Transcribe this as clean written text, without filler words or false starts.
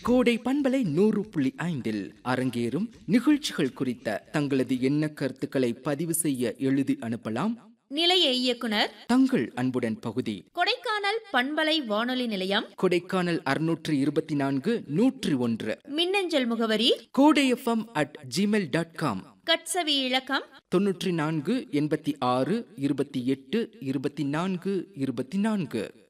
கோடை பண்பலை 100.5 அரங்கேறும் நிகழ்ச்சிகள் குறித்த தங்களது எண்ண கருத்துக்களை பதிவு செய்ய எழுதி அனுப்பலாம். நிலைய இயக்குனர் தங்கள் அன்புடன் பகுதி கொடைக்கானல் பண்பலை வானொலி நிலையம், கொடைக்கானல் 624 101. மின்னஞ்சல் முகவரி kodayfm@gmail.com. கட்சவி இலக்கம் 94 86 28 24 24.